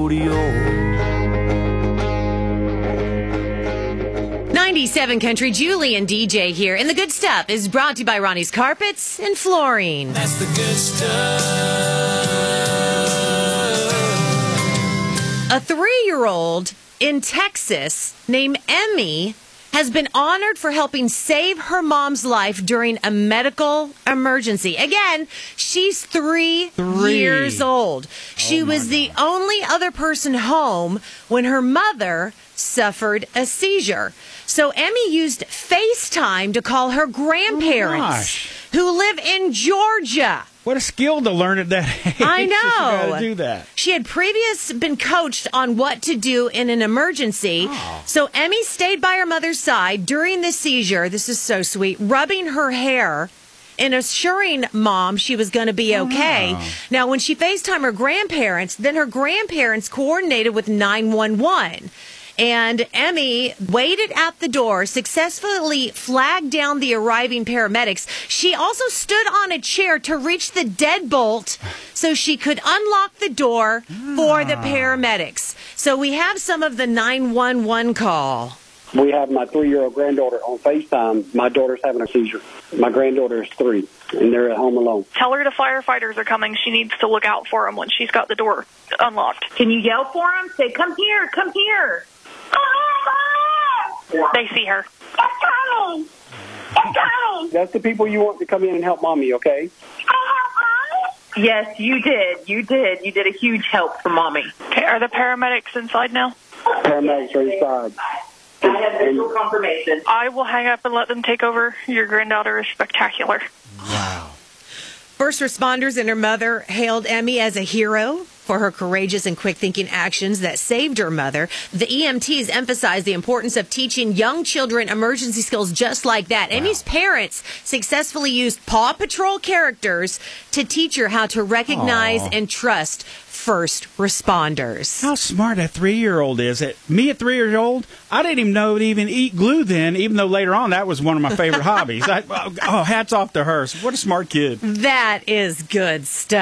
rodeo. 97 Country, Julie and DJ here. And the good stuff is brought to you by Ronnie's Carpets and Flooring. That's the good stuff. A 3-year-old in Texas named Emmy has been honored for helping save her mom's life during a medical emergency. Again, she's three years old. She was the only other person home when her mother suffered a seizure. So Emmy used FaceTime to call her grandparents who live in Georgia. What a skill to learn at that age. I know. You gotta do that. She had previously been coached on what to do in an emergency. So Emmy stayed by her mother's side during the seizure. This is so sweet. Rubbing her hair and assuring Mom she was going to be okay. Now, when she FaceTimed her grandparents, then her grandparents coordinated with 911. And Emmy waited at the door, successfully flagged down the arriving paramedics. She also stood on a chair to reach the deadbolt so she could unlock the door for the paramedics. So we have some of the 911 call. We have my 3-year-old granddaughter on FaceTime. My daughter's having a seizure. My granddaughter is 3, and they're at home alone. Tell her the firefighters are coming. She needs to look out for them when she's got the door unlocked. Can you yell for them? Say, come here, come here. They see her. That's the people you want to come in and help Mommy, okay? Yes, you did. You did. You did a huge help for Mommy. Okay, are the paramedics inside now? Paramedics are inside. I have visual confirmation. I will hang up and let them take over. Your granddaughter is spectacular. Wow. First responders and her mother hailed Emmy as a hero for her courageous and quick-thinking actions that saved her mother. The EMTs emphasized the importance of teaching young children emergency skills just like that. Emmy's parents successfully used Paw Patrol characters to teach her how to recognize and trust first responders. How smart that 3-year-old is. Me at 3 years old, I didn't even know to even eat glue then, even though later on that was one of my favorite hobbies. Hats off to her. What a smart kid. That is good stuff.